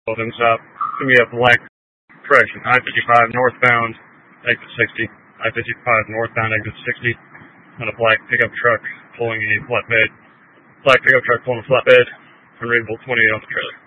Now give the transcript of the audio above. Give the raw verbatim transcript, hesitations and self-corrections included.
Buildings up. It's going to be a black correction. I fifty-five northbound, exit sixty. I fifty-five northbound, exit sixty. On a black pickup truck pulling a flatbed. Black pickup truck pulling a flatbed. Unreadable twenty-eight on the trailer.